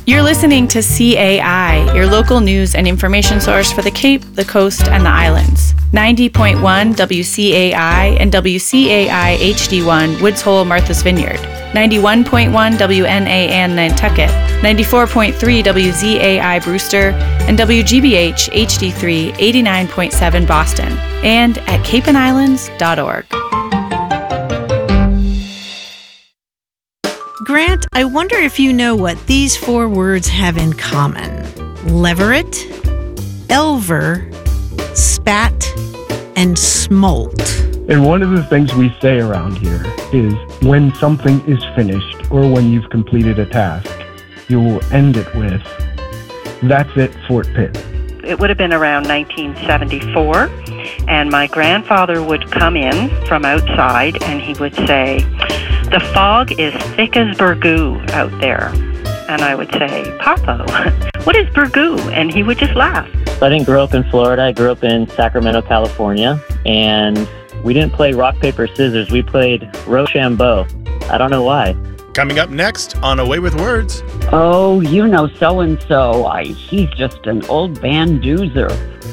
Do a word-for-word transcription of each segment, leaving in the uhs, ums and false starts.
You're listening to C A I, your local news and information source for the Cape, the Coast, and the Islands. ninety point one W C A I and W C A I H D one, Woods Hole, Martha's Vineyard. ninety-one point one W N A N Nantucket. ninety-four point three W Z A I Brewster. And W G B H H D three, eighty-nine point seven Boston. And at cape and islands dot org. Grant, I wonder if you know what these four words have in common. Leveret, elver, spat, and smolt. And one of the things we say around here is when something is finished or when you've completed a task, you will end it with, "That's it, Fort Pitt." It would have been around nineteen seventy-four, and my grandfather would come in from outside and he would say, "The fog is thick as burgoo out there." And I would say, "Papa, what is burgoo?" And he would just laugh. I didn't grow up in Florida. I grew up in Sacramento, California, and we didn't play rock, paper, scissors. We played Rochambeau. I don't know why. Coming up next on Away with Words. Oh, you know so-and-so. I, he's just an old bandoozer.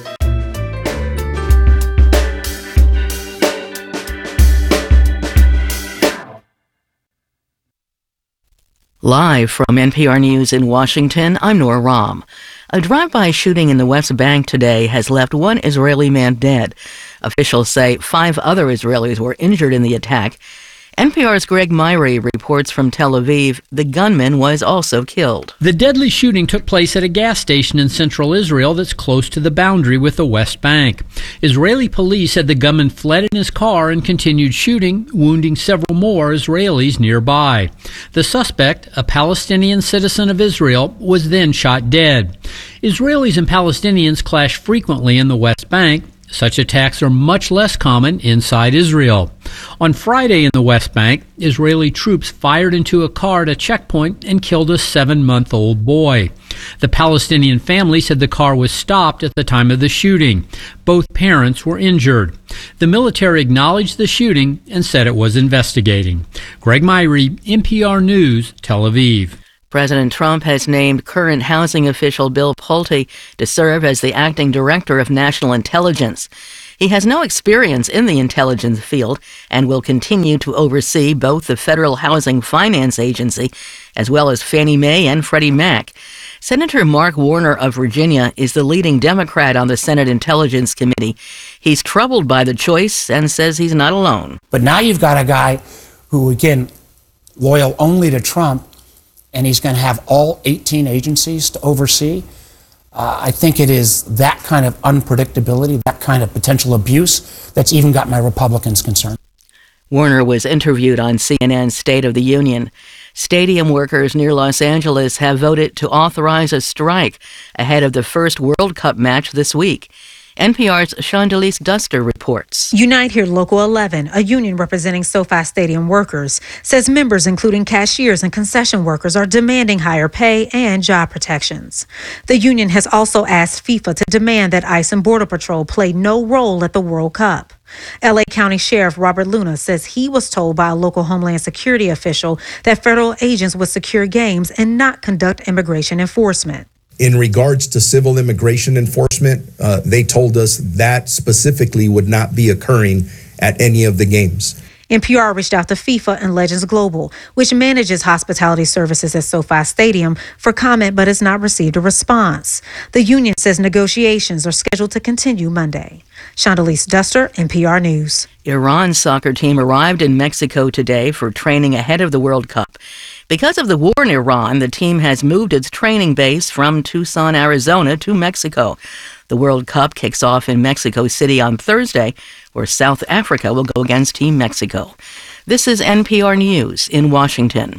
Live from N P R News in Washington, I'm Nora Rahm. A drive-by shooting in the West Bank today has left one Israeli man dead. Officials say five other Israelis were injured in the attack. N P R's Greg Myrie reports from Tel Aviv the gunman was also killed. The deadly shooting took place at a gas station in central Israel that's close to the boundary with the West Bank. Israeli police said the gunman fled in his car and continued shooting, wounding several more Israelis nearby. The suspect, a Palestinian citizen of Israel, was then shot dead. Israelis and Palestinians clash frequently in the West Bank. Such attacks are much less common inside Israel. On Friday in the West Bank, Israeli troops fired into a car at a checkpoint and killed a seven-month-old boy. The Palestinian family said the car was stopped at the time of the shooting. Both parents were injured. The military acknowledged the shooting and said it was investigating. Greg Myrie, N P R News, Tel Aviv. President Trump has named current housing official Bill Pulte to serve as the acting director of national intelligence. He has no experience in the intelligence field and will continue to oversee both the Federal Housing Finance Agency as well as Fannie Mae and Freddie Mac. Senator Mark Warner of Virginia is the leading Democrat on the Senate Intelligence Committee. He's troubled by the choice and says he's not alone. But now you've got a guy who, again, loyal only to Trump, and he's going to have all eighteen agencies to oversee. Uh, I think it is that kind of unpredictability, that kind of potential abuse that's even got my Republicans concerned. Warner was interviewed on C N N's State of the Union. Stadium workers near Los Angeles have voted to authorize a strike ahead of the first World Cup match this week. N P R's Shondelise Duster reports. Unite Here Local eleven, a union representing SoFi Stadium workers, says members, including cashiers and concession workers, are demanding higher pay and job protections. The union has also asked FIFA to demand that ICE and Border Patrol play no role at the World Cup. L A County Sheriff Robert Luna says he was told by a local Homeland Security official that federal agents would secure games and not conduct immigration enforcement. In regards to civil immigration enforcement, uh, they told us that specifically would not be occurring at any of the games. N P R reached out to FIFA and Legends Global, which manages hospitality services at SoFi Stadium, for comment but has not received a response. The union says negotiations are scheduled to continue Monday. Shondelise Duster, N P R News. Iran's soccer team arrived in Mexico today for training ahead of the World Cup. Because of the war in Iran, the team has moved its training base from Tucson, Arizona to Mexico. The World Cup kicks off in Mexico City on Thursday, where South Africa will go against Team Mexico. This is N P R News in Washington.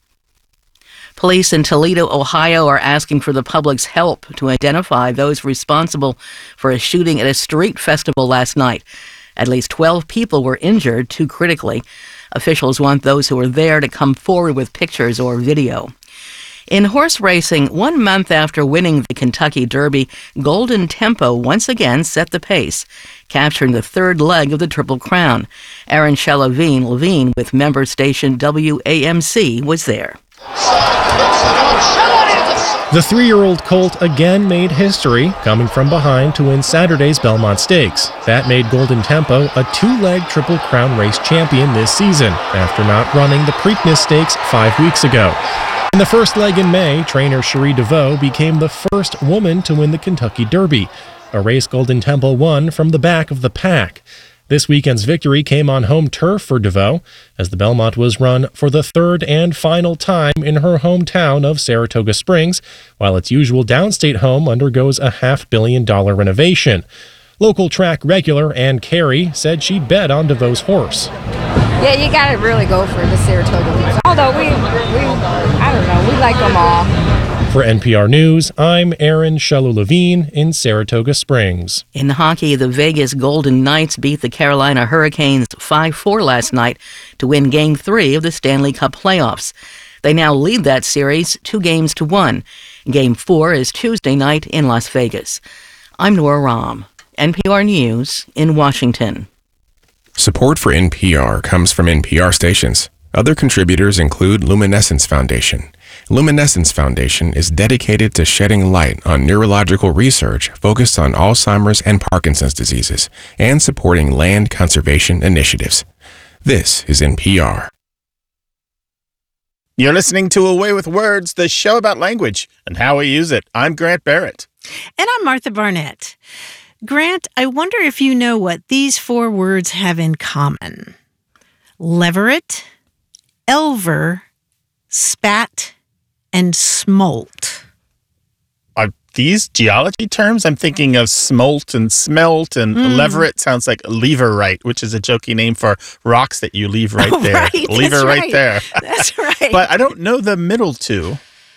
Police in Toledo, Ohio are asking for the public's help to identify those responsible for a shooting at a street festival last night. At least twelve people were injured, two critically. Officials want those who were there to come forward with pictures or video. In horse racing, one month after winning the Kentucky Derby, Golden Tempo once again set the pace, capturing the third leg of the Triple Crown. Aaron Levine, Levine with member station W A M C was there. The three-year-old colt again made history, coming from behind to win Saturday's Belmont Stakes. That made Golden Tempo a two-leg Triple Crown race champion this season, after not running the Preakness Stakes five weeks ago. In the first leg in May, trainer Cherie DeVoe became the first woman to win the Kentucky Derby, a race Golden Tempo won from the back of the pack. This weekend's victory came on home turf for DeVoe, as the Belmont was run for the third and final time in her hometown of Saratoga Springs, while its usual downstate home undergoes a half-billion dollar renovation. Local track regular Ann Carey said she'd bet on DeVoe's horse. Yeah, you got to really go for the Saratoga leaves. Although we, we, I don't know, we like them all. For N P R News, I'm Aaron Shallow-Levine in Saratoga Springs. In hockey, the Vegas Golden Knights beat the Carolina Hurricanes five four last night to win Game three of the Stanley Cup playoffs. They now lead that series two games to one. Game four is Tuesday night in Las Vegas. I'm Nora Rahm, N P R News in Washington. Support for N P R comes from N P R stations. Other contributors include Luminescence Foundation. Luminescence Foundation is dedicated to shedding light on neurological research focused on Alzheimer's and Parkinson's diseases and supporting land conservation initiatives. This is N P R. You're listening to Away with Words, the show about language and how we use it. I'm Grant Barrett. And I'm Martha Barnett. Grant, I wonder if you know what these four words have in common. Leveret, elver, spat, and smolt. Are these geology terms? I'm thinking of smolt and smelt, and mm. leveret sounds like leverite, which is a jokey name for rocks that you leave right there. Right, leave it right, right there. That's right. But I don't know the middle two.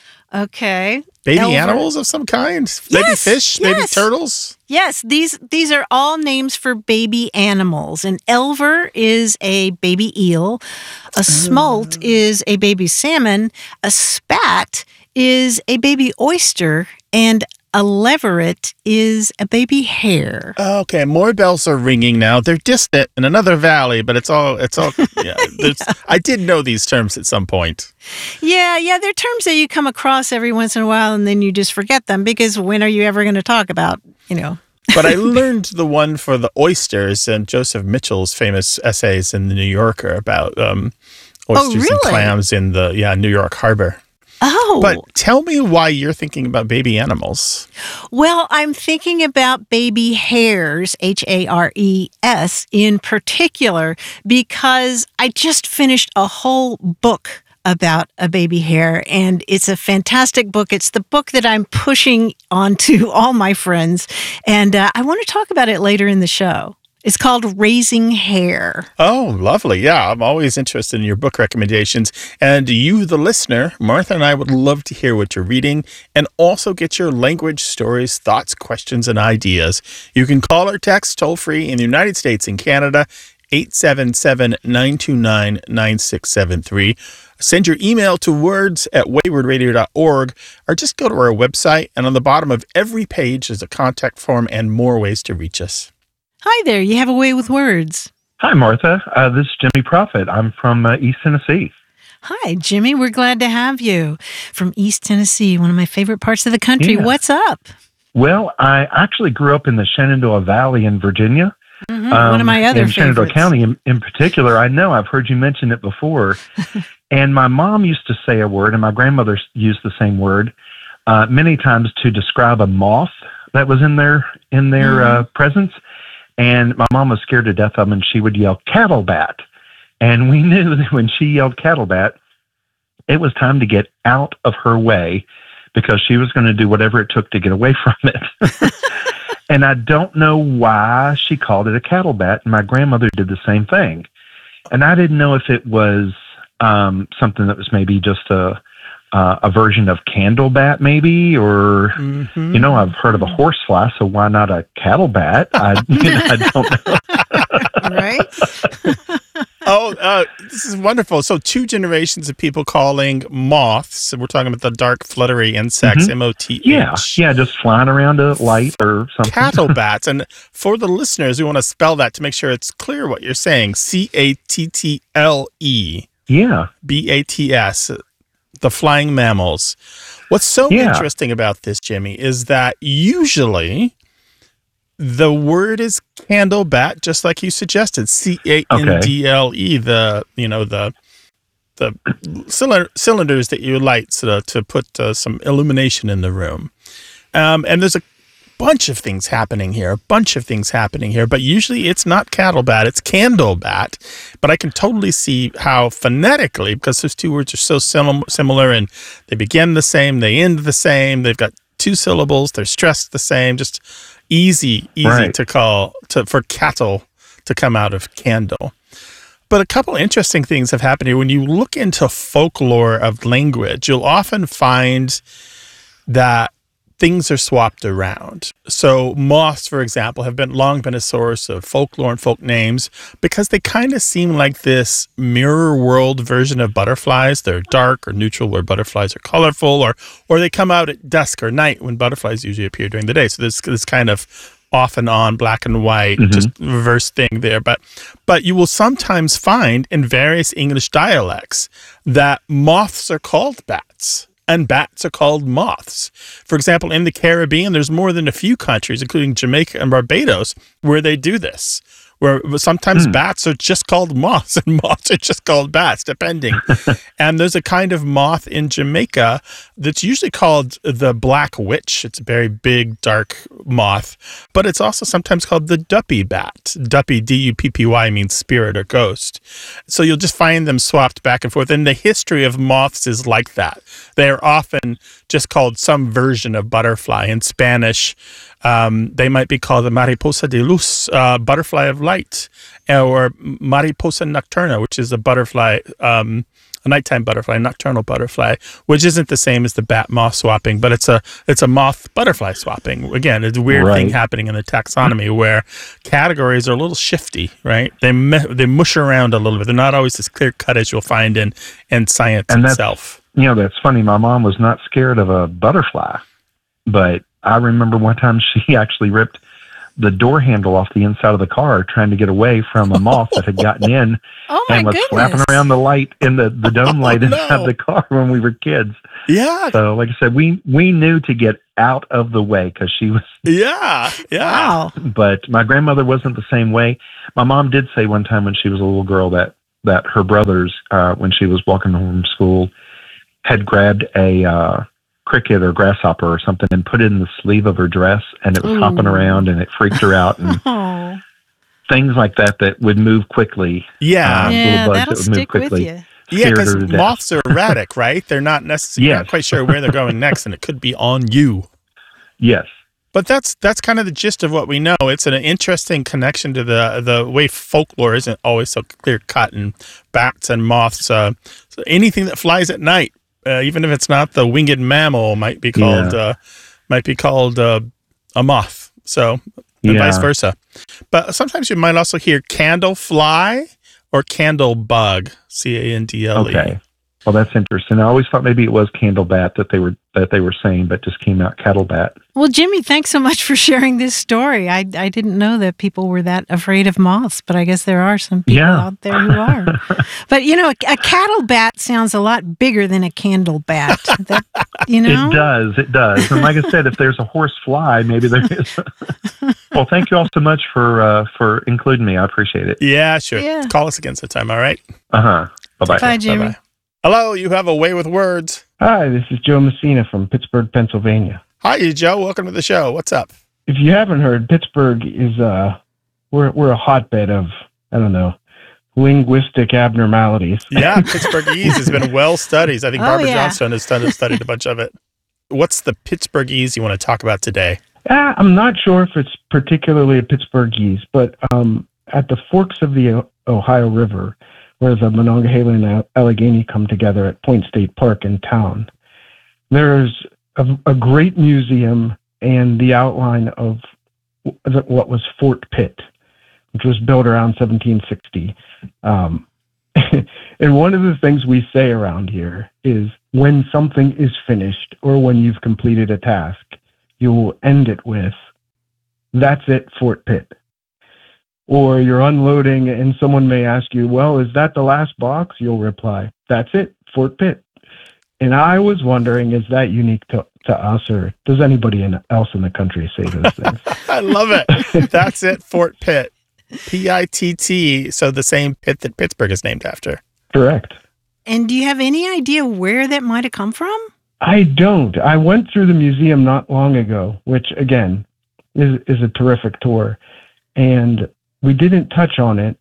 Okay. Baby Elver. Animals of some kind? Yes, Baby fish? yes. Baby turtles? Yes, these these are all names for baby animals. An elver is a baby eel. A smolt is a baby salmon. A spat is a baby oyster. And a leveret is a baby hare. Okay, more bells are ringing now. They're distant in another valley, but it's all, it's all, yeah, yeah. I did know these terms at some point. Yeah, yeah, they're terms that you come across every once in a while and then you just forget them because when are you ever going to talk about, you know? But I learned the one for the oysters and Joseph Mitchell's famous essays in the New Yorker about um, oysters oh, really? and clams in the yeah New York harbor. Oh. But tell me why you're thinking about baby animals. Well, I'm thinking about baby hares, H A R E S, in particular, because I just finished a whole book about a baby hare, and it's a fantastic book. It's the book that I'm pushing onto all my friends, and uh, I want to talk about it later in the show. It's called Raising Hare. Oh, lovely. Yeah, I'm always interested in your book recommendations. And you, the listener, Martha and I would love to hear what you're reading and also get your language, stories, thoughts, questions, and ideas. You can call or text toll-free in the United States and Canada, eight seven seven, nine two nine, nine six seven three. Send your email to words at wayward radio dot org or just go to our website, and on the bottom of every page is a contact form and more ways to reach us. Hi there, you have a way with words. Hi, Martha. Uh, this is Jimmy Prophet. I'm from uh, East Tennessee. Hi, Jimmy. We're glad to have you from East Tennessee, one of my favorite parts of the country. Yeah. What's up? Well, I actually grew up in the Shenandoah Valley in Virginia. Mm-hmm. Um, one of my other in favorites. Shenandoah County in, in particular. I know I've heard you mention it before. And my mom used to say a word, and my grandmother used the same word uh, many times to describe a moth that was in their in their mm-hmm. uh, presence. And my mom was scared to death of them, and she would yell, "Cattle bat." And we knew that when she yelled "cattle bat," it was time to get out of her way because she was going to do whatever it took to get away from it. And I don't know why she called it a cattle bat, and my grandmother did the same thing. And I didn't know if it was um, something that was maybe just a Uh, a version of candle bat, maybe, or, mm-hmm. you know, I've heard of a horsefly, so why not a cattle bat? I, you know, I don't know. Right? oh, uh, this is wonderful. So two generations of people calling moths, so we're talking about the dark fluttery insects, mm-hmm. M O T H. Yeah, yeah, just flying around a light or something. Cattle bats. And for the listeners, we want to spell that to make sure it's clear what you're saying. C A T T L E. Yeah. B A T S. the flying mammals. What's so Yeah. interesting about this, Jimmy, is that usually the word is candlebat, just like you suggested, C A N D L E, the, you know, the the cylinder, cylinders that you light to, to put uh, some illumination in the room. Um, and there's a bunch of things happening here, a bunch of things happening here, but usually it's not cattlebat, it's candlebat. But I can totally see how phonetically, because those two words are so sim- similar and they begin the same, they end the same, they've got two syllables, they're stressed the same, just easy, easy Right. to call, to for cattle to come out of candle. But a couple interesting things have happened here. When you look into folklore of language, you'll often find that things are swapped around. So moths, for example, have been long been a source of folklore and folk names because they kind of seem like this mirror world version of butterflies. They're dark or neutral where butterflies are colorful, or or they come out at dusk or night when butterflies usually appear during the day. So there's this kind of off and on, black and white, Mhm. just reverse thing there. But but you will sometimes find in various English dialects that moths are called bats and bats are called moths. For example, in the Caribbean, there's more than a few countries, including Jamaica and Barbados, where they do this, where sometimes Hmm. bats are just called moths and moths are just called bats, depending. And there's a kind of moth in Jamaica that's usually called the black witch. It's a very big, dark moth, but it's also sometimes called the duppy bat. Duppy, D U P P Y, means spirit or ghost. So you'll just find them swapped back and forth. And the history of moths is like that. They're often just called some version of butterfly. In Spanish, um, they might be called the mariposa de luz, uh, butterfly of light, or mariposa nocturna, which is a butterfly, um, a nighttime butterfly, nocturnal butterfly, which isn't the same as the bat moth swapping, but it's a it's a moth butterfly swapping. Again, it's a weird thing Right. happening in the taxonomy where categories are a little shifty, right? They me- they mush around a little bit. They're not always as clear cut as you'll find in in science And that's, itself. you know, that's funny. My mom was not scared of a butterfly, but I remember one time she actually ripped the door handle off the inside of the car trying to get away from a moth that had gotten in Oh my and was goodness. flapping around the light in the, the dome light Oh, inside no. the car when we were kids. Yeah, So, like I said, we, we knew to get out of the way because she was, yeah, yeah. Wow. but my grandmother wasn't the same way. My mom did say one time when she was a little girl that, that her brothers, uh, when she was walking home from school, had grabbed a, uh, cricket or grasshopper or something and put it in the sleeve of her dress, and it was Ooh. hopping around and it freaked her out, and Oh, things like that that would move quickly. Yeah. um, yeah, little bugs that'll that would move stick with quickly. you. Yeah, scared because her to death. moths are erratic, right? They're not necessarily Yes. not quite sure where they're going next, and it could be on you. Yes. But that's that's kind of the gist of what we know. It's an interesting connection to the the way folklore isn't always so clear cut, and bats and moths. Uh, so anything that flies at night, uh, even if it's not the winged mammal, might be called Yeah. uh, might be called uh, a moth. So and Yeah. vice versa. But sometimes you might also hear candle fly or candle bug. C A N D L E. Okay. Well, that's interesting. I always thought maybe it was candlebat that they were that they were saying, but just came out cattlebat. Well, Jimmy, thanks so much for sharing this story. I, I didn't know that people were that afraid of moths, but I guess there are some people Yeah. out there who are. But, you know, a, a cattle bat sounds a lot bigger than a candle bat. That, you know? It does. It does. And like I said, if there's a horse fly, maybe there is. Well, thank you all so much for uh, for including me. I appreciate it. Yeah, sure. Yeah. Call us again sometime. All right. Uh huh. Bye bye. Bye, Jimmy. Bye-bye. Hello, you have a way with words. Hi, this is Joe Messina from Pittsburgh, Pennsylvania. Hi, Joe. Welcome to the show. What's up? If you haven't heard, Pittsburgh is uh we're we're a hotbed of I don't know linguistic abnormalities. Yeah, Pittsburghese has been well studied. I think Oh, Barbara yeah. Johnstone has studied, studied a bunch of it. What's the Pittsburghese you want to talk about today? Uh, I'm not sure if it's particularly a Pittsburghese, but um, at the forks of the O- Ohio River, where the Monongahela and Al- Allegheny come together at Point State Park in town, there's a, a great museum and the outline of w- what was Fort Pitt, which was built around seventeen sixty. Um, and one of the things we say around here is when something is finished or when you've completed a task, you will end it with, "That's it, Fort Pitt." Or you're unloading and someone may ask you, "Well, is that the last box?" You'll reply, "That's it, Fort Pitt." And I was wondering, is that unique to, to us, or does anybody in, else in the country say those things? I love it. That's it, Fort Pitt. P I T T, so the same pit that Pittsburgh is named after. Correct. And do you have any idea where that might have come from? I don't. I went through the museum not long ago, which, again, is, is a terrific tour. And we didn't touch on it.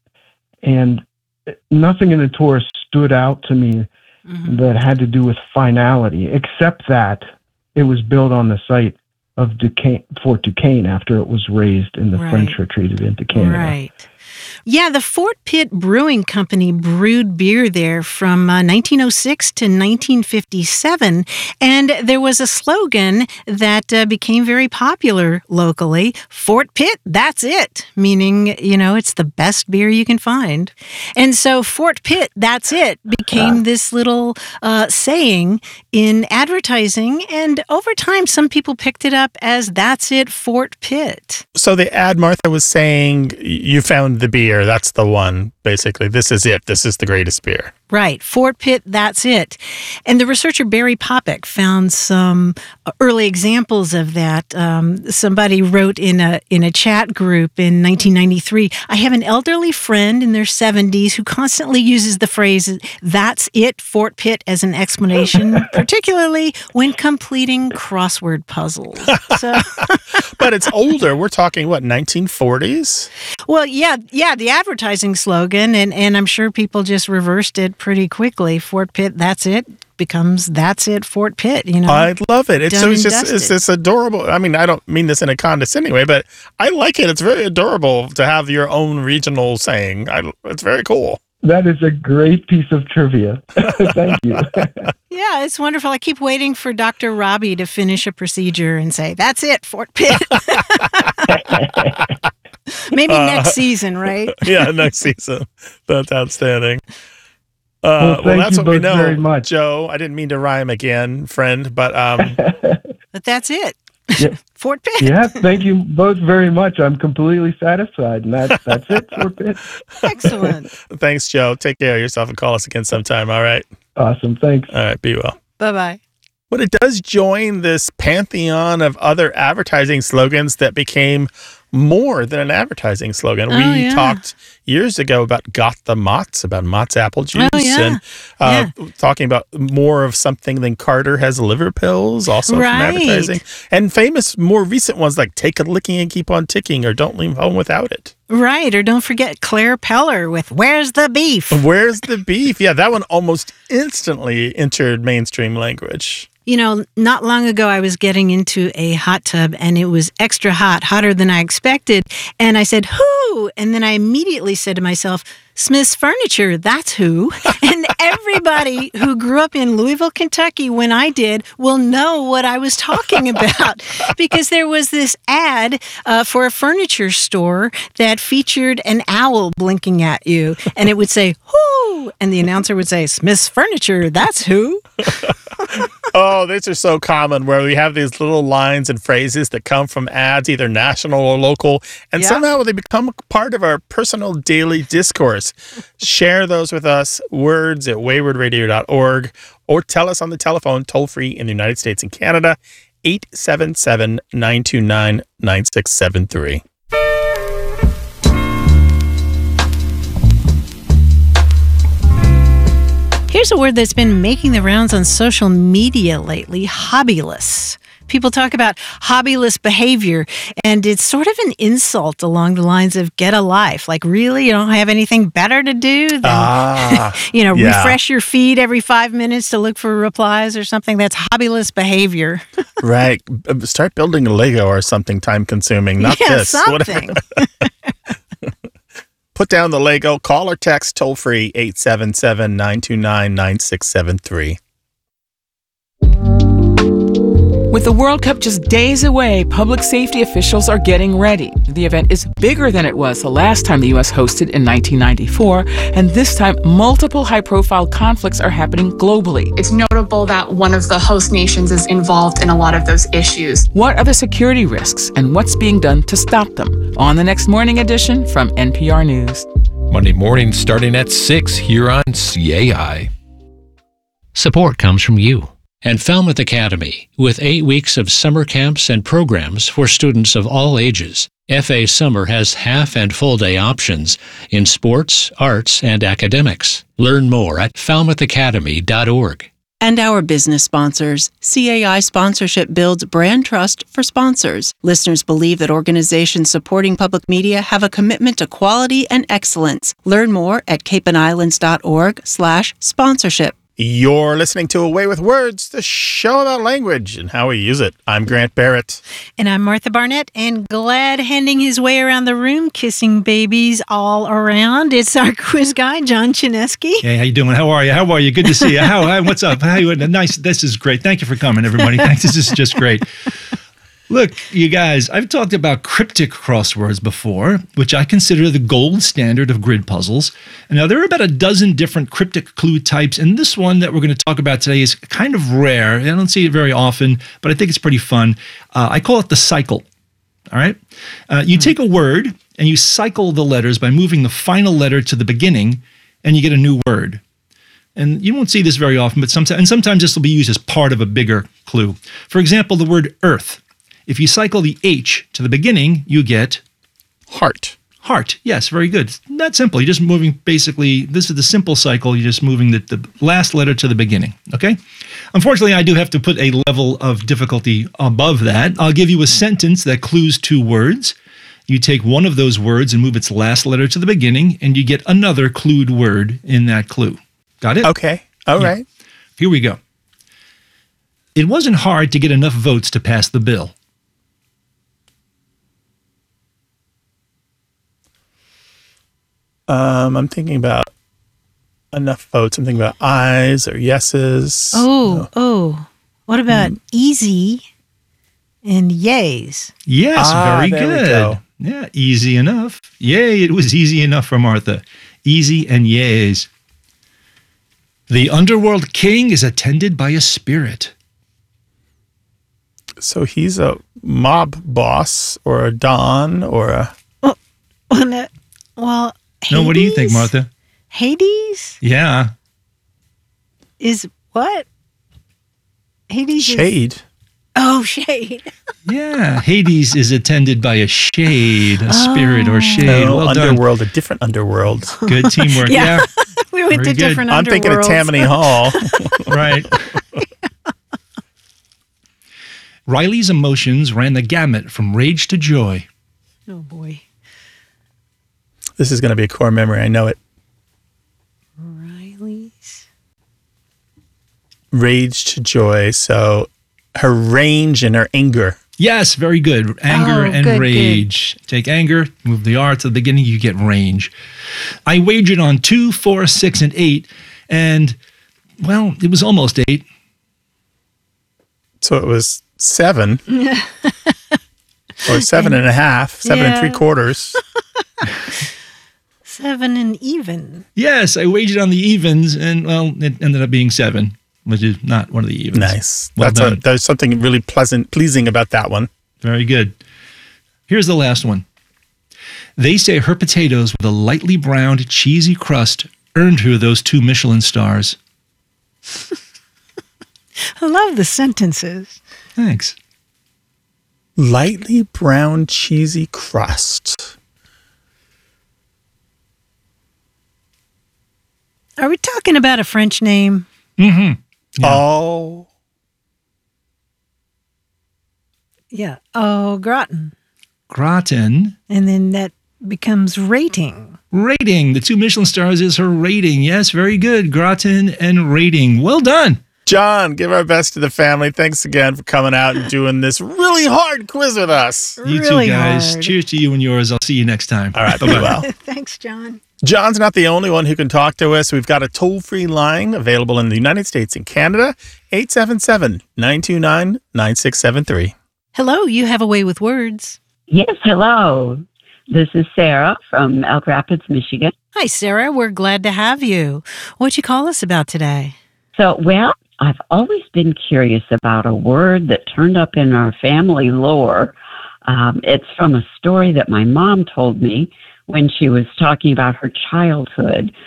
And nothing in the tour stood out to me mm-hmm. that had to do with finality, except that it was built on the site of Duquesne, Fort Duquesne after it was razed and the right. French retreated into Canada. Right. Yeah, the Fort Pitt Brewing Company brewed beer there from uh, nineteen oh six to nineteen fifty-seven, and there was a slogan that uh, became very popular locally, Fort Pitt, that's it, meaning, you know, it's the best beer you can find. And so Fort Pitt, that's it, became this little uh, saying in advertising, and over time some people picked it up as that's it, Fort Pitt. So the ad Martha was saying, you found the beer. That's the one, basically. This is it. This is the greatest beer. Right. Fort Pitt, that's it. And the researcher Barry Popick found some early examples of that. Um, somebody wrote in a in a chat group in nineteen ninety-three, I have an elderly friend in their seventies who constantly uses the phrase, that's it, Fort Pitt, as an explanation, particularly when completing crossword puzzles. So, but it's older. We're talking, what, nineteen forties? Well, yeah, yeah, the advertising slogan, and, and I'm sure people just reversed it pretty quickly. Fort Pitt, that's it, becomes that's it, Fort Pitt, you know. I love it. It's, so it's just dusted. it's this adorable. I mean, I don't mean this in a condescending way, but I like it. It's very adorable to have your own regional saying. I, it's very cool. That is a great piece of trivia. Thank you. Yeah, it's wonderful. I keep waiting for Doctor Robbie to finish a procedure and say, that's it, Fort Pitt. Maybe uh, next season, right? Yeah, next season. That's outstanding. Uh, well, well, that's you what we both know, very much. Joe. I didn't mean to rhyme again, friend, but um, but that's it. Yeah. Fort Pitt. Yeah, thank you both very much. I'm completely satisfied, and that's that's it, Fort Pitt. Excellent. Thanks, Joe. Take care of yourself and call us again sometime. All right. Awesome. Thanks. All right. Be well. Bye bye. But it does join this pantheon of other advertising slogans that became more than an advertising slogan. Oh, we yeah. talked years ago about Got the Mott's, about Mott's apple juice, oh, yeah. and uh, yeah. talking about more of something than Carter has liver pills, also right. from advertising. And famous, more recent ones like Take a Licking and Keep on Ticking, or Don't Leave Home Without It. Right, or don't forget Claire Peller with Where's the Beef? Where's the Beef? Yeah, that one almost instantly entered mainstream language. You know, not long ago, I was getting into a hot tub and it was extra hot, hotter than I expected. And I said, who? And then I immediately said to myself, Smith's Furniture, that's who. And everybody who grew up in Louisville, Kentucky, when I did, will know what I was talking about. Because there was this ad uh, for a furniture store that featured an owl blinking at you. And it would say, who? And the announcer would say, Smith's Furniture, that's who. Oh, these are so common, where we have these little lines and phrases that come from ads, either national or local, and yeah. somehow they become part of our personal daily discourse. Share those with us, words at wayward radio dot org, or tell us on the telephone, toll-free in the United States and Canada, eight seven seven, nine two nine, nine six seven three. Here's a word that's been making the rounds on social media lately, hobbyless. People talk about hobbyless behavior, and it's sort of an insult along the lines of get a life. Like, really? You don't have anything better to do than, ah, you know, yeah. refresh your feed every five minutes to look for replies or something? That's hobbyless behavior. Right. Start building a Lego or something time-consuming, not yeah, this. something. Put down the Lego, call or text toll-free eight seven seven, nine two nine, nine six seven three. With the World Cup just days away, public safety officials are getting ready. The event is bigger than it was the last time the U S hosted in nineteen ninety-four, and this time multiple high-profile conflicts are happening globally. It's notable that one of the host nations is involved in a lot of those issues. What are the security risks, and what's being done to stop them? On the next morning edition from N P R News. Monday morning starting at six here on C A I. Support comes from you. And Falmouth Academy, with eight weeks of summer camps and programs for students of all ages. F A Summer has half and full day options in sports, arts, and academics. Learn more at falmouth academy dot org. And our business sponsors. C A I sponsorship builds brand trust for sponsors. Listeners believe that organizations supporting public media have a commitment to quality and excellence. Learn more at cape and islands dot org slash sponsorship. You're listening to Away with Words, the show about language and how we use it. I'm Grant Barrett. And I'm Martha Barnett, and glad handing his way around the room, kissing babies all around. It's our quiz guy, John Chinesky. Hey, how you doing? How are you? How are you? Good to see you. How, how what's up? How you? Nice. This is great. Thank you for coming, everybody. Thanks. This is just great. Look, you guys, I've talked about cryptic crosswords before, which I consider the gold standard of grid puzzles. And now, there are about a dozen different cryptic clue types, and this one that we're going to talk about today is kind of rare. I don't see it very often, but I think it's pretty fun. Uh, I call it the cycle. All right? Uh, you take a word, and you cycle the letters by moving the final letter to the beginning, and you get a new word. And you won't see this very often, but sometimes, and sometimes this will be used as part of a bigger clue. For example, the word earth. If you cycle the H to the beginning, you get heart. Heart. Yes, very good. It's that simple. You're just moving basically, this is the simple cycle. You're just moving the, the last letter to the beginning. Okay? Unfortunately, I do have to put a level of difficulty above that. I'll give you a sentence that clues two words. You take one of those words and move its last letter to the beginning, and you get another clued word in that clue. Got it? Okay. All yeah. right. Here we go. It wasn't hard to get enough votes to pass the bill. Um, I'm thinking about enough votes. I'm thinking about ayes or yeses. Oh, oh. What about mm. easy and yays? Yes, ah, very there good. We go. Yeah, easy enough. Yay, it was easy enough for Martha. Easy and yays. The underworld king is attended by a spirit. So he's a mob boss or a don or a... Well, well, well Hades? No, what do you think, Martha? Hades? Yeah. Is what? Hades Shade. Is, oh, shade. Yeah, Hades is attended by a shade, a oh. spirit or shade. No, well underworld, done. a different underworld. Good teamwork. yeah. yeah. We went Very to good. different I'm thinking of Tammany Hall. Right. Riley's emotions ran the gamut from rage to joy. Oh, boy. This is going to be a core memory. I know it. Riley's. Rage to joy. So her range and her anger. Yes, very good. Anger oh, and good, rage. Good. Take anger, move the R to the beginning, you get range. I wagered on two, four, six, and eight, and, well, it was almost eight. So it was seven. Or seven and a half, seven yeah. and three quarters. Seven and even. Yes, I wagered on the evens, and, well, it ended up being seven, which is not one of the evens. Nice. Well That's a, there's something really pleasant, pleasing about that one. Very good. Here's the last one. They say her potatoes with a lightly browned, cheesy crust earned her those two Michelin stars. I love the sentences. Thanks. Lightly brown, cheesy crust. Are we talking about a French name? Mm-hmm. Yeah. Oh. Yeah. Oh, gratin. Gratin. And then that becomes rating. Rating. The two Michelin stars is her rating. Yes, very good. Gratin and rating. Well done. John, give our best to the family. Thanks again for coming out and doing this really hard quiz with us. You really too, guys. Hard. Cheers to you and yours. I'll see you next time. All right. Bye-bye. Well. Thanks, John. John's not the only one who can talk to us. We've got a toll-free line available in the United States and Canada, eight seven seven, nine two nine, nine six seven three. Hello, you have a way with words. Yes, hello. This is Sarah from Elk Rapids, Michigan. Hi, Sarah. We're glad to have you. What'd you call us about today? So, well, I've always been curious about a word that turned up in our family lore. Um, it's from a story that my mom told me when she was talking about her childhood.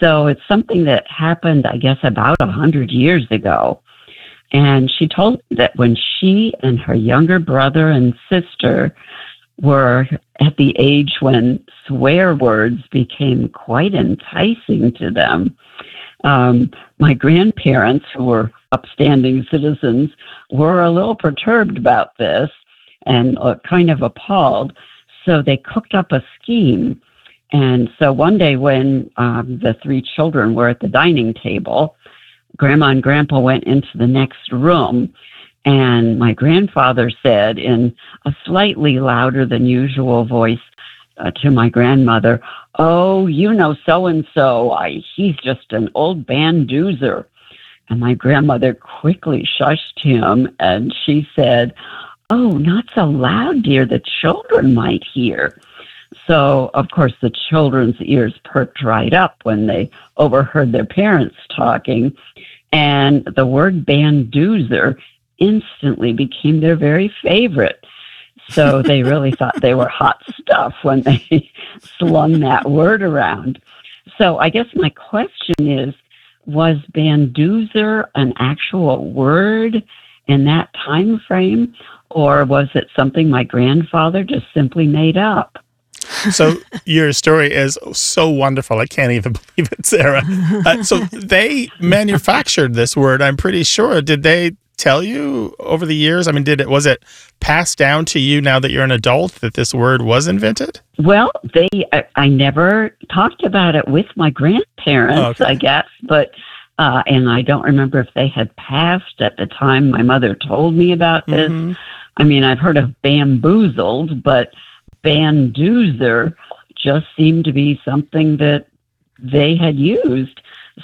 So it's something that happened, I guess, about a hundred years ago. And she told me that when she and her younger brother and sister were at the age when swear words became quite enticing to them, um, my grandparents, who were upstanding citizens, were a little perturbed about this and uh, kind of appalled. So they cooked up a scheme. And so one day when um, the three children were at the dining table, Grandma and Grandpa went into the next room, and my grandfather said in a slightly louder than usual voice uh, to my grandmother, "Oh, you know so-and-so, I, he's just an old bandoozer." And my grandmother quickly shushed him, and she said, "Oh, not so loud, dear, the children might hear." So, of course, the children's ears perked right up when they overheard their parents talking, and the word bandoozer instantly became their very favorite. So they really thought they were hot stuff when they slung that word around. So I guess my question is, was bandoozer an actual word in that time frame, or was it something my grandfather just simply made up? So your story is so wonderful. I can't even believe it, Sarah. Uh, so they manufactured this word, I'm pretty sure. Did they tell you over the years? I mean, did it was it passed down to you now that you're an adult that this word was invented? Well, they I, I never talked about it with my grandparents, oh, okay. I guess, but uh, and I don't remember if they had passed at the time my mother told me about this. Mm-hmm. I mean, I've heard of bamboozled, but bandoozer just seemed to be something that they had used.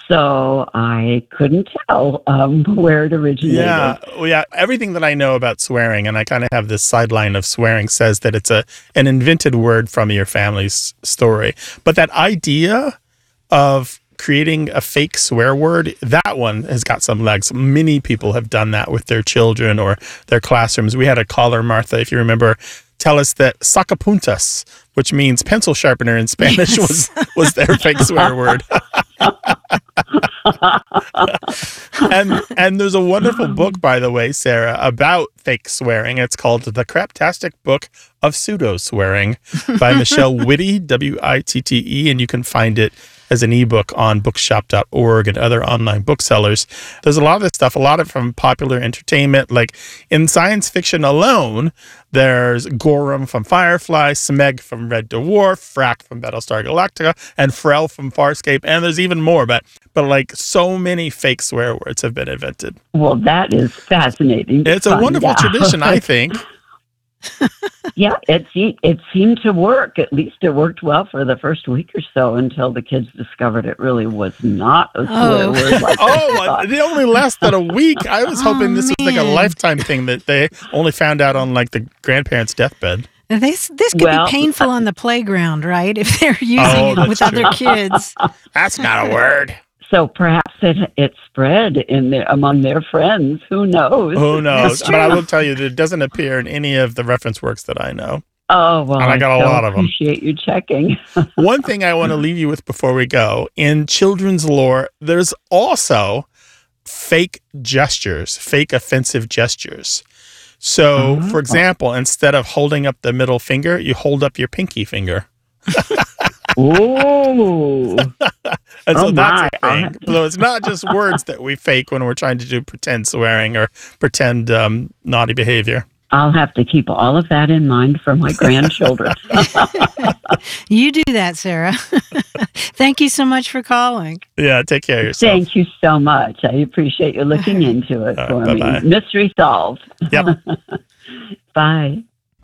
So I couldn't tell um, where it originated. Yeah, well, yeah. Everything that I know about swearing, and I kind of have this sideline of swearing, says that it's a an invented word from your family's story. But that idea of creating a fake swear word, that one has got some legs. Many people have done that with their children or their classrooms. We had a caller, Martha, if you remember, tell us that sacapuntas, which means pencil sharpener in Spanish, yes. was was their fake swear word. and and there's a wonderful book, by the way, Sarah, about fake swearing. It's called The Craptastic Book of Pseudo Swearing by Michelle Witte, W I T T E, and you can find it as an ebook on bookshop dot org and other online booksellers. There's a lot of this stuff, a lot of it from popular entertainment. Like in science fiction alone, there's Gorham from Firefly, Smeg from Red Dwarf, Frack from Battlestar Galactica, and Frel from Farscape, and there's even more, but but like so many fake swear words have been invented. Well, that is fascinating. It's a wonderful out. tradition, I think. Yeah, it, it seemed to work. At least it worked well for the first week or so until the kids discovered it really was not a swear oh. word. Like oh, it only lasted a week. I was hoping oh, this was man. like a lifetime thing that they only found out on like the grandparents' deathbed. This this could well, be painful on the playground, right? If they're using oh, it with true. other kids. That's not a word. So perhaps it it spread in their, among their friends. Who knows? Who knows? But I will tell you that it doesn't appear in any of the reference works that I know. Oh, well, and I got I a lot of them. Appreciate you checking. One thing I want to leave you with before we go, in children's lore, there's also fake gestures, fake offensive gestures. So, uh-huh. for example, instead of holding up the middle finger, you hold up your pinky finger. Ooh. And so oh that's my. a thing. So it's not just words that we fake when we're trying to do pretend swearing or pretend um, naughty behavior. I'll have to keep all of that in mind for my grandchildren. You do that, Sarah. Thank you so much for calling. Yeah, take care of yourself. Thank you so much. I appreciate you looking into it for right, bye-bye. me. Mystery solved. Yep. Bye.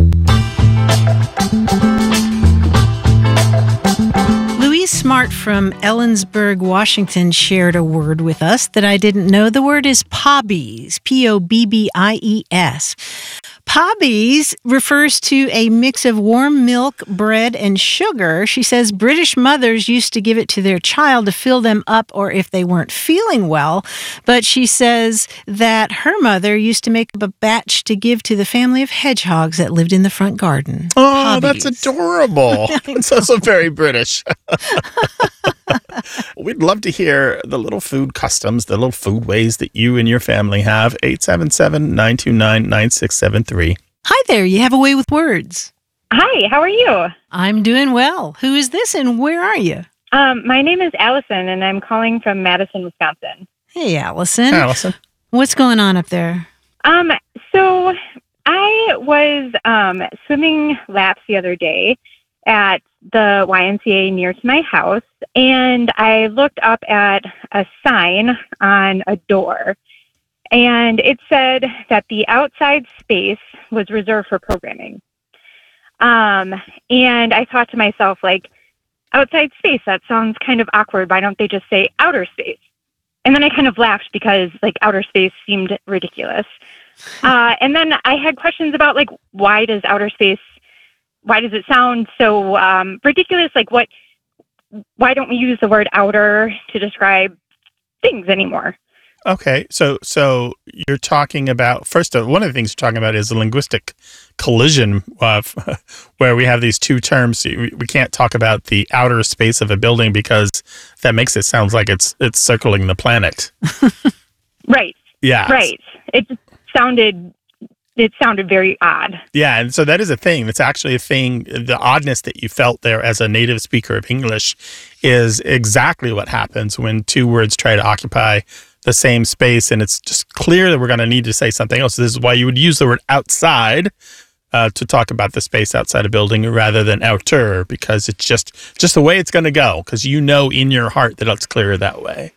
Louise Smart from Ellensburg, Washington, shared a word with us that I didn't know. The word is pobbies, P O B B I E S. Pobbies refers to a mix of warm milk, bread, and sugar. She says British mothers used to give it to their child to fill them up or if they weren't feeling well. But she says that her mother used to make up a batch to give to the family of hedgehogs that lived in the front garden. Oh, Pobbies. That's adorable. It's also very British. We'd love to hear the little food customs, the little food ways that you and your family have. eight seven seven, nine two nine, nine six seven three. Hi there. You have a way with words. Hi, how are you? I'm doing well. Who is this and where are you? Um, my name is Allison, and I'm calling from Madison, Wisconsin. Hey, Allison. Hi, Allison. What's going on up there? Um, so I was um, swimming laps the other day at the Y M C A near to my house, and I looked up at a sign on a door, and it said that the outside space was reserved for programming. Um, and I thought to myself, like, outside space, that sounds kind of awkward. Why don't they just say outer space? And then I kind of laughed because, like, outer space seemed ridiculous. Uh, and then I had questions about, like, why does outer space, why does it sound so um, ridiculous? Like, what, why don't we use the word outer to describe things anymore? Okay, so so you're talking about, first, of, one of the things you're talking about is a linguistic collision of, where we have these two terms. We, we can't talk about the outer space of a building because that makes it sound like it's it's circling the planet. Right. Yeah. Right. It just sounded, it sounded very odd. Yeah, and so that is a thing. That's actually a thing. The oddness that you felt there as a native speaker of English is exactly what happens when two words try to occupy the same space, and it's just clear that we're going to need to say something else. This is why you would use the word outside uh, to talk about the space outside a building rather than outer, because it's just just the way it's going to go, because you know in your heart that it's clearer that way.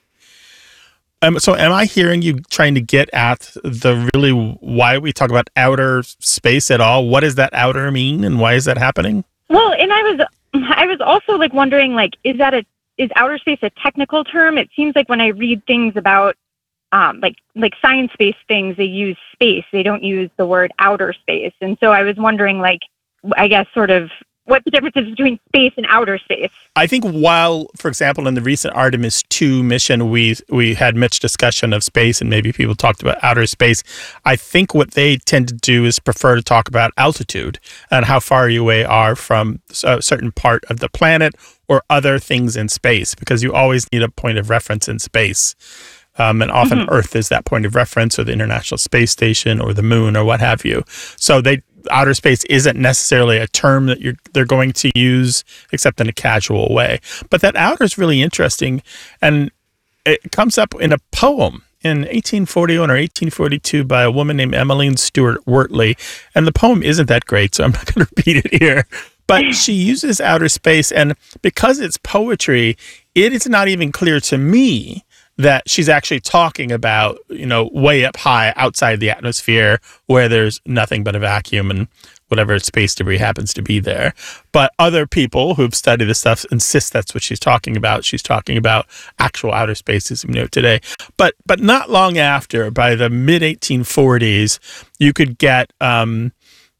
Um, so am I hearing you trying to get at the really why we talk about outer space at all? What does that outer mean, and why is that happening? Well, and I was I was also like wondering, like, is that a is outer space a technical term? It seems like when I read things about um, like like science-based things, they use space. They don't use the word outer space. And so I was wondering, like, I guess sort of what the difference is between space and outer space. I think while, for example, in the recent Artemis two mission, we we had much discussion of space and maybe people talked about outer space. I think what they tend to do is prefer to talk about altitude and how far you away are from a certain part of the planet or other things in space, because you always need a point of reference in space. Um, and often mm-hmm. Earth is that point of reference, or the International Space Station or the moon or what have you. So they outer space isn't necessarily a term that you're they're going to use except in a casual way. But that outer is really interesting, and it comes up in a poem in eighteen forty-one or eighteen forty-two by a woman named Emmeline Stewart Wortley. And the poem isn't that great, so I'm not going to repeat it here. But she uses outer space, and because it's poetry, it is not even clear to me that she's actually talking about, you know, way up high outside the atmosphere where there's nothing but a vacuum and whatever space debris happens to be there. But other people who've studied this stuff insist that's what she's talking about. She's talking about actual outer space as we know today. But but not long after, by the mid eighteen forties, you could get um,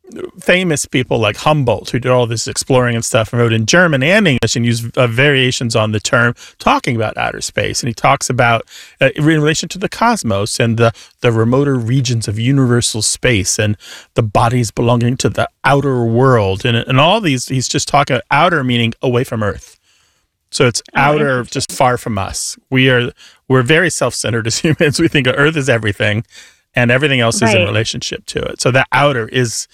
famous people like Humboldt, who did all this exploring and stuff, and wrote in German and English and used uh, variations on the term, talking about outer space. And he talks about uh, in relation to the cosmos and the, the remoter regions of universal space and the bodies belonging to the outer world. And, and all these, he's just talking outer meaning away from Earth. So it's oh, outer, just far from us. We are, we're very self-centered as humans. We think of Earth is everything, and everything else right. is in relationship to it. So that outer is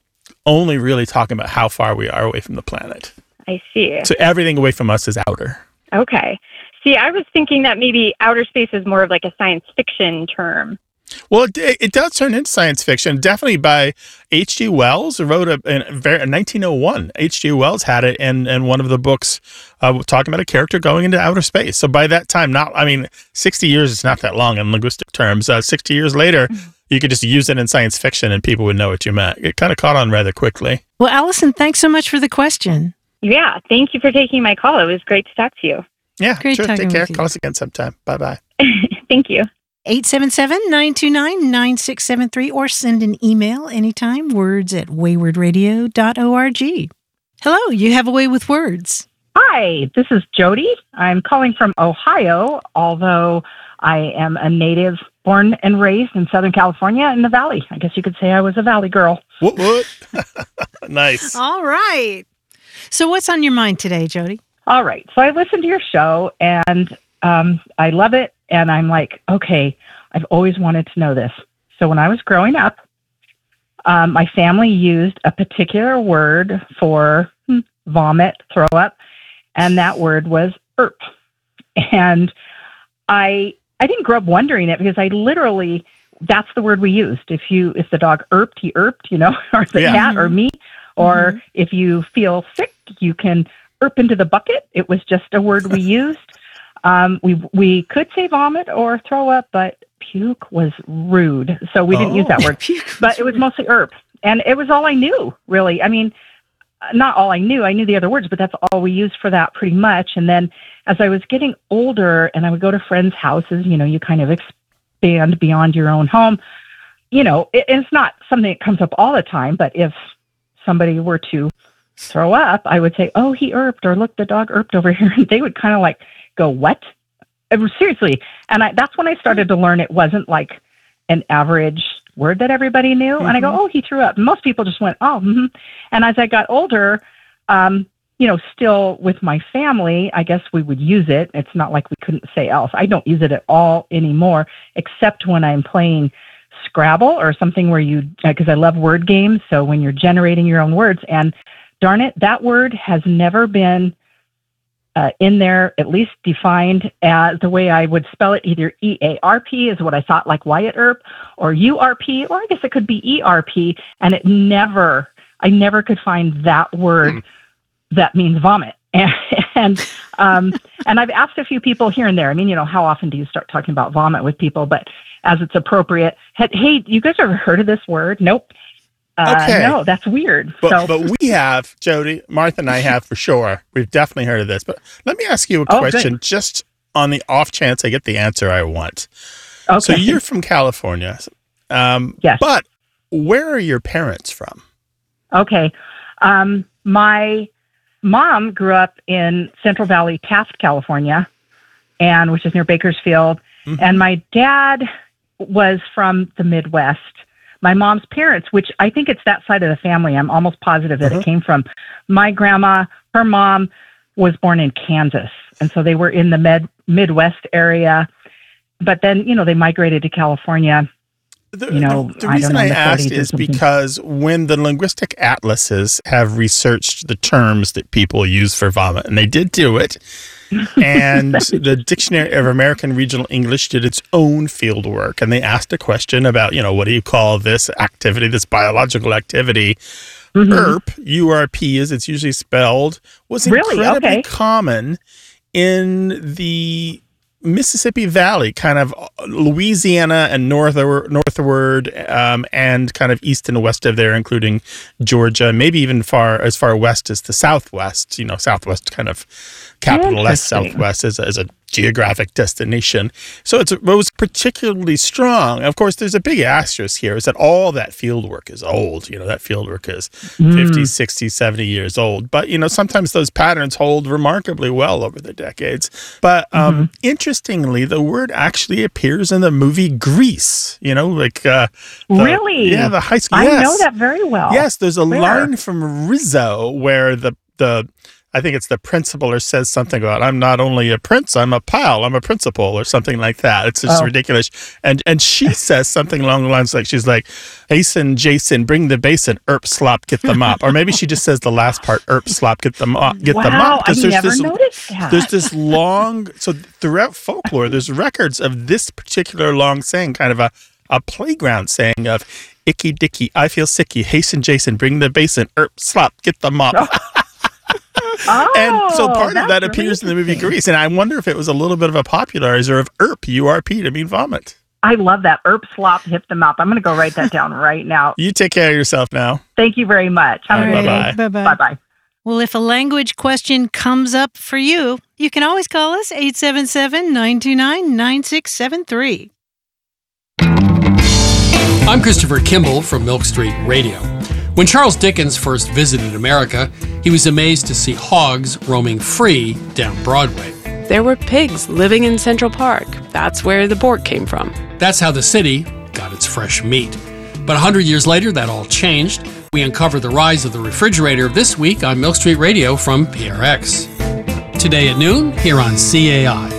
only really talking about how far we are away from the planet. I see. So everything away from us is outer. Okay. See, I was thinking that maybe outer space is more of like a science fiction term. Well, it, it does turn into science fiction, definitely by H G Wells, who wrote a, in, in nineteen oh one. H G Wells had it in, in one of the books uh, talking about a character going into outer space. So by that time, not I mean, sixty years is not that long in linguistic terms. Uh, sixty years later, mm-hmm. you could just use it in science fiction and people would know what you meant. It kind of caught on rather quickly. Well, Allison, thanks so much for the question. Yeah, thank you for taking my call. It was great to talk to you. Yeah, great sure. Take care. You. Call us again sometime. Bye-bye. Thank you. eight seven seven, nine two nine, nine six seven three or send an email anytime, words at wayward radio dot org. Hello, you have a way with words. Hi, this is Jody. I'm calling from Ohio, although I am a native born and raised in Southern California in the Valley. I guess you could say I was a Valley girl. What, what? Nice. All right. So what's on your mind today, Jody? All right. So I listened to your show, and um, I love it. And I'm like, okay, I've always wanted to know this. So when I was growing up, um, my family used a particular word for hmm, vomit, throw up, and that word was erp. And I I didn't grow up wondering it because I literally, that's the word we used. If you if the dog erped, he erped, you know, or the Yeah. cat or me. Or Mm-hmm. if you feel sick, you can erp into the bucket. It was just a word we used. Um, we we could say vomit or throw up, but puke was rude. So we didn't use that Oh. word. But it was mostly erp. And it was all I knew, really. I mean, not all I knew. I knew the other words, but that's all we used for that pretty much. And then as I was getting older and I would go to friends' houses, you know, you kind of expand beyond your own home. You know, it, it's not something that comes up all the time, but if somebody were to throw up, I would say, oh, he erped, or look, the dog erped over here. And they would kind of like go, what? It was seriously. And I, that's when I started to learn it wasn't like an average word that everybody knew. Mm-hmm. And I go, oh, he threw up. And most people just went, oh, mm-hmm. And as I got older, um, you know, still with my family, I guess we would use it. It's not like we couldn't say else. I don't use it at all anymore, except when I'm playing Scrabble or something where you, because I love word games. So when you're generating your own words, and darn it, that word has never been uh, in there, at least defined as the way I would spell it. Either E A R P is what I thought, like Wyatt Earp, or U R P, or I guess it could be E R P. And it never, I never could find that word mm. that means vomit. And and, um, and I've asked a few people here and there. I mean, you know, how often do you start talking about vomit with people? But as it's appropriate, hey, you guys ever heard of this word? Nope. Uh, Okay. No, that's weird. But, so, but we have, Jody, Martha and I have for sure. We've definitely heard of this. But let me ask you a Oh, question, good. just on the off chance I get the answer I want. Okay. So you're from California. Um, Yes. But where are your parents from? Okay. Um, my mom grew up in Central Valley, Taft, California, and which is near Bakersfield. Mhm. And my dad was from the Midwest. My mom's parents, which I think it's that side of the family, I'm almost positive that Uh-huh. it came from. My grandma, her mom was born in Kansas. And so they were in the med- Midwest area. But then, you know, they migrated to California. The, you know, the I reason don't know, I in the asked forties or is something. because when the linguistic atlases have researched the terms that people use for vomit, and they did do it, and the Dictionary of American Regional English did its own field work, and they asked a question about, you know, what do you call this activity, this biological activity? Mhm. ERP, U R P as it's usually spelled, was Really? incredibly Okay. common in the Mississippi Valley, kind of Louisiana and northward, northward um, and kind of east and west of there, including Georgia, maybe even far as far west as the Southwest, you know, Southwest kind of capital S Interesting. Southwest as a, as a geographic destination. So it's, it was particularly strong. Of course, there's a big asterisk here is that all that field work is old. You know, that field work is Mm. fifty, sixty, seventy years old. But, you know, sometimes those patterns hold remarkably well over the decades. But um, Mm-hmm. interestingly, the word actually appears in the movie Grease, you know, like... Uh, the- Really? Yeah, the high school. I yes. know that very well. Yes, there's a Where? line from Rizzo where the the I think it's the principal or says something about I'm not only a prince, I'm a pal, I'm a principal or something like that. It's just Oh. ridiculous. And and she says something along the lines like she's like, Hasten, Jason, bring the basin, erp slop, get the mop. Or maybe she just says the last part, erp slop, get the mop, get the Wow, mop. I 'Cause there's never this noticed that. there's this long so throughout folklore, there's records of this particular long saying, kind of a a playground saying of icky dicky, I feel sicky, hasten Jason, bring the basin, erp slop, get the mop. Oh, And so part of that's that really appears in the movie interesting. Grease. And I wonder if it was a little bit of a popularizer of ERP, U R P, to mean vomit. I love that. Erp, slop, hip them up. I'm going to go write that down right now. You take care of yourself now. Thank you very much. Have All a right, good bye-bye. day. Bye-bye. Bye-bye. Well, if a language question comes up for you, you can always call us eight seven seven, nine two nine, nine six seven three. I'm Christopher Kimball from Milk Street Radio. When Charles Dickens first visited America, he was amazed to see hogs roaming free down Broadway. There were pigs living in Central Park. That's where the pork came from. That's how the city got its fresh meat. But a hundred years later, that all changed. We uncover the rise of the refrigerator this week on Milk Street Radio from P R X. Today at noon, here on C A I.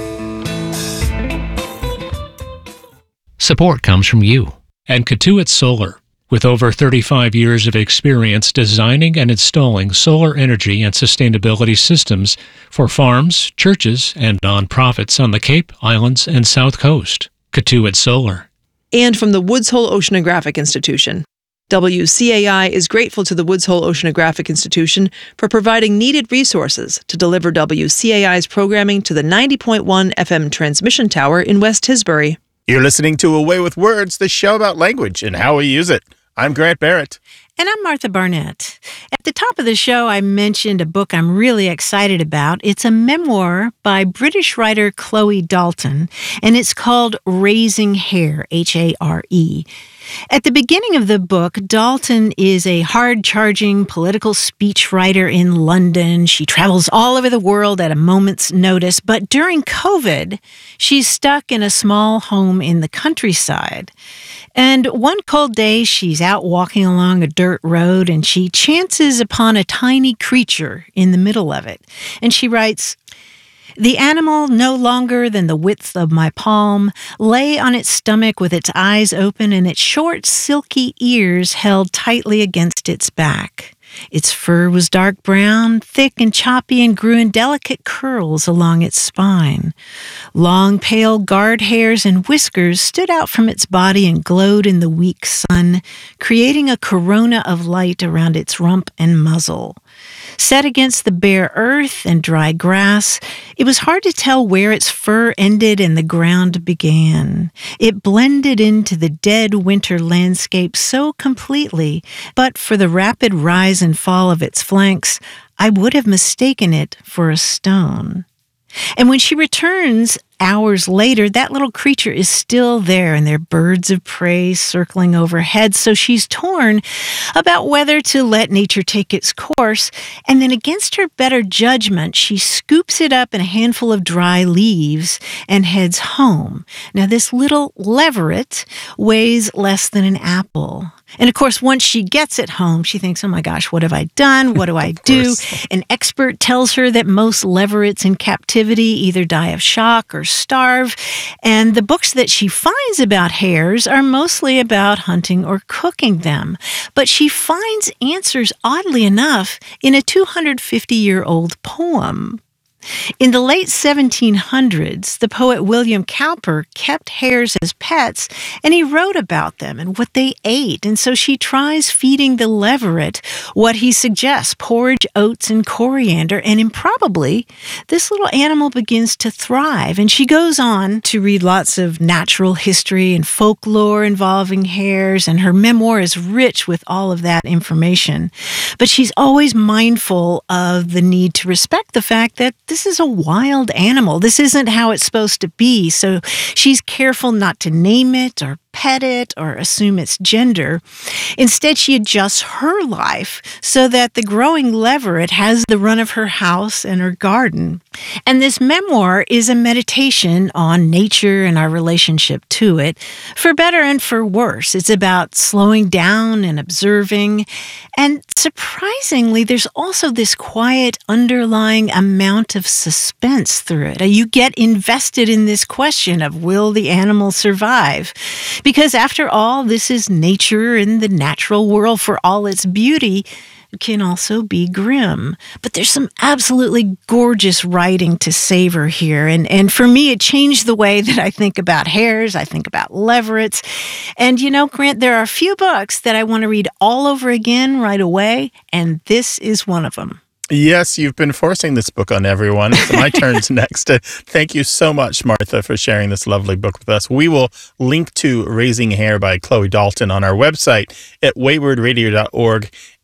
Support comes from you and Katuitt Solar. With over thirty-five years of experience designing and installing solar energy and sustainability systems for farms, churches, and nonprofits on the Cape, Islands, and South Coast. Katuitt Solar. And from the Woods Hole Oceanographic Institution. W C A I is grateful to the Woods Hole Oceanographic Institution for providing needed resources to deliver W C A I's programming to the ninety point one F M transmission tower in West Tisbury. You're listening to Away with Words, the show about language and how we use it. I'm Grant Barrett. And I'm Martha Barnett. At the top of the show, I mentioned a book I'm really excited about. It's a memoir by British writer Chloe Dalton, and it's called Raising Hare, H A R E. At the beginning of the book, Dalton is a hard-charging political speechwriter in London. She travels all over the world at a moment's notice, but during COVID, she's stuck in a small home in the countryside. And one cold day, she's out walking along a dirt road, and she chances upon a tiny creature in the middle of it. And she writes, "The animal, no longer than the width of my palm, lay on its stomach with its eyes open and its short, silky ears held tightly against its back. Its fur was dark brown, thick and choppy, and grew in delicate curls along its spine. Long, pale guard hairs and whiskers stood out from its body and glowed in the weak sun, creating a corona of light around its rump and muzzle. Set against the bare earth and dry grass, it was hard to tell where its fur ended and the ground began. It blended into the dead winter landscape so completely, but for the rapid rise and fall of its flanks, I would have mistaken it for a stone." And when she returns hours later, that little creature is still there, and there are birds of prey circling overhead. So she's torn about whether to let nature take its course. And then against her better judgment, she scoops it up in a handful of dry leaves and heads home. Now, this little leveret weighs less than an apple. And of course, once she gets it home, she thinks, oh my gosh, what have I done? What do I do? An expert tells her that most leverets in captivity either die of shock or starve. And the books that she finds about hares are mostly about hunting or cooking them. But she finds answers, oddly enough, in a two hundred fifty year old poem. In the late seventeen hundreds, the poet William Cowper kept hares as pets, and he wrote about them and what they ate. And so she tries feeding the leveret what he suggests, porridge, oats, and coriander. And improbably, this little animal begins to thrive. And she goes on to read lots of natural history and folklore involving hares, and her memoir is rich with all of that information. But she's always mindful of the need to respect the fact that this is a wild animal. This isn't how it's supposed to be. So she's careful not to name it or pet it or assume its gender. Instead, she adjusts her life so that the growing leveret has the run of her house and her garden. And this memoir is a meditation on nature and our relationship to it, for better and for worse. It's about slowing down and observing. And surprisingly, there's also this quiet underlying amount of suspense through it. You get invested in this question of, will the animal survive? Because after all, this is nature, and the natural world, for all its beauty, can also be grim. But there's some absolutely gorgeous writing to savor here. And, and for me, it changed the way that I think about hares, I think about leverets. And you know, Grant, there are a few books that I want to read all over again right away, and this is one of them. Yes, you've been forcing this book on everyone. So my turn's next. Uh, thank you so much, Martha, for sharing this lovely book with us. We will link to Raising Hare by Chloe Dalton on our website at wayward radio dot org.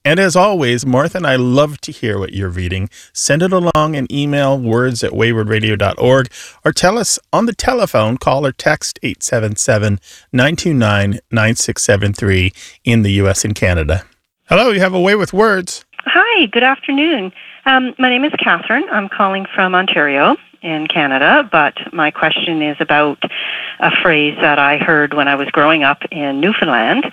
And as always, Martha and I love to hear what you're reading. Send it along and email words at wayward radio dot org or tell us on the telephone, call or text eight seven seven, nine two nine, nine six seven three in the U S and Canada. Hello, you have a Way with Words. Hi, good afternoon. Um, my name is Catherine. I'm calling from Ontario in Canada, but my question is about a phrase that I heard when I was growing up in Newfoundland.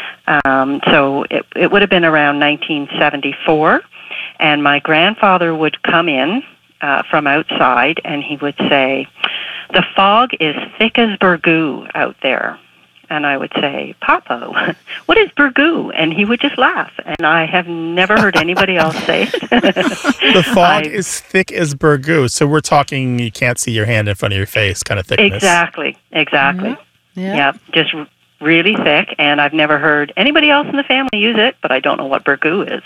Um, so it, it would have been around nineteen seventy-four, and my grandfather would come in uh, from outside, and he would say, "The fog is thick as burgoo out there." And I would say, "Papa, what is burgoo?" And he would just laugh, and I have never heard anybody else say it. The fog I, is thick as burgoo, so we're talking you can't see your hand in front of your face kind of thickness. Exactly, exactly. Mm-hmm. Yeah. yeah, just really thick, and I've never heard anybody else in the family use it, but I don't know what burgoo is.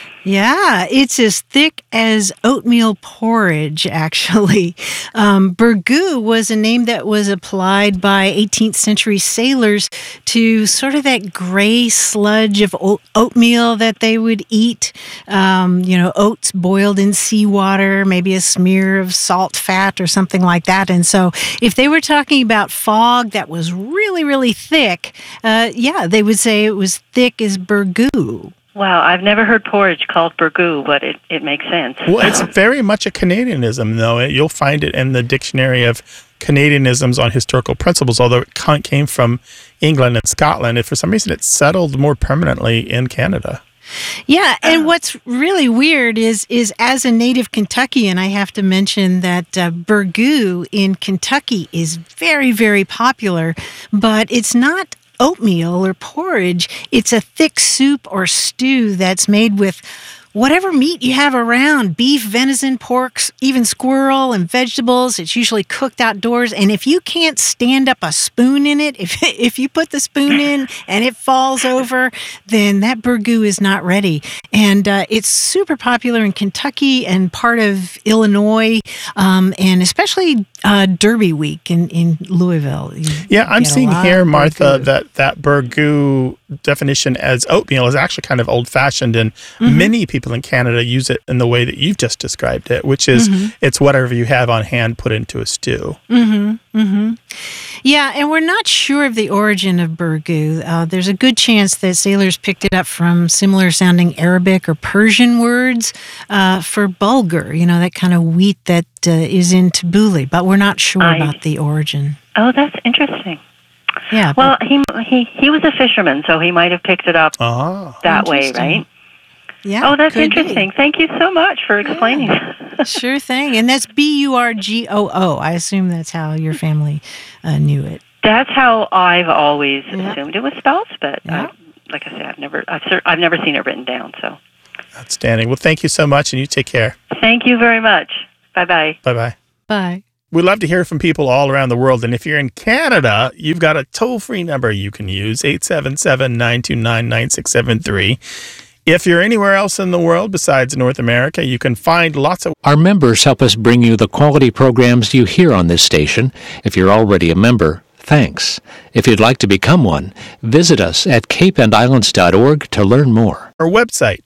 Yeah, it's as thick as oatmeal porridge, actually. Um, burgoo was a name that was applied by eighteenth century sailors to sort of that gray sludge of oatmeal that they would eat. Um, you know, oats boiled in seawater, maybe a smear of salt fat or something like that. And so if they were talking about fog that was really, really thick, uh, yeah, they would say it was thick as burgoo. Wow, I've never heard porridge called burgoo, but it, it makes sense. Well, it's very much a Canadianism, though. You'll find it in the Dictionary of Canadianisms on Historical Principles, although it came from England and Scotland. And for some reason, it settled more permanently in Canada. Yeah, and what's really weird is, is as a native Kentuckian, I have to mention that uh, burgoo in Kentucky is very, very popular, but it's not oatmeal or porridge. It's a thick soup or stew that's made with whatever meat you have around, beef, venison, pork, even squirrel and vegetables. It's usually cooked outdoors. And if you can't stand up a spoon in it, if if you put the spoon in and it falls over, then that burgoo is not ready. And uh, it's super popular in Kentucky and part of Illinois, um, and especially uh, Derby Week in, in Louisville. You yeah, I'm seeing here, Martha, burgoo. that that burgoo definition as oatmeal is actually kind of old-fashioned, and mm-hmm. many people in Canada use it in the way that you've just described it, which is mm-hmm. it's whatever you have on hand put into a stew. Mm-hmm. Mm-hmm. Yeah, and we're not sure of the origin of burgoo. Uh, there's a good chance that sailors picked it up from similar-sounding Arabic or Persian words uh, for bulgur, you know, that kind of wheat that uh, is in tabbouleh, but we're not sure I... about the origin. Oh, that's interesting. Yeah. Well, he he he was a fisherman, so he might have picked it up oh, that way, right? Yeah. Oh, that's could interesting. Be. Thank you so much for explaining. Yeah. Sure thing. And that's B U R G O O. I assume that's how your family uh, knew it. That's how I've always yeah. assumed it was spelled, but yeah. I, like I said, I've never I've I've never seen it written down. So. Outstanding. Well, thank you so much, and you take care. Thank you very much. Bye bye. Bye bye. Bye. We'd love to hear from people all around the world. And if you're in Canada, you've got a toll-free number you can use, eight seven seven, nine two nine, nine six seven three. If you're anywhere else in the world besides North America, you can find lots of... Our members help us bring you the quality programs you hear on this station. If you're already a member, thanks. If you'd like to become one, visit us at cape and islands dot org to learn more. Our website,